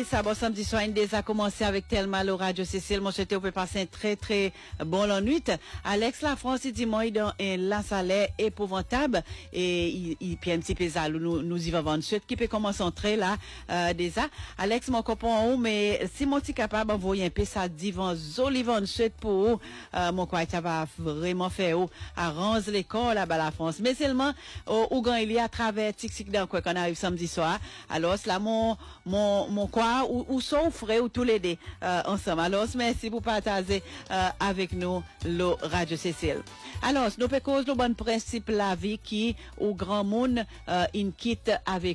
oui, ça bon samedi soir, il déjà commencé avec Thelma le Radio Cécile. Mon souhaité, on peut passer un très très bon la nuit. Alex La France, il dit moi dans la salaire épouvantable et il puis un petit peu ça nous y va vendre suite qui peut commencer à entrer là déjà. Alex mon copain mais si mon petit capable envoyer un peu ça divan Zolivan suite pour mon quoi ça va vraiment faire arrange l'école là-bas la France. Mais seulement au grand il y a à travers tic dans quoi qu'on arrive samedi soir. Alors là mon quoi ou souffre ou tous les deux ensemble. Alors merci pour partager avec nous le Radio Cécile. Alors nous peut cause le bon principe la vie qui au grand monde in quitte avec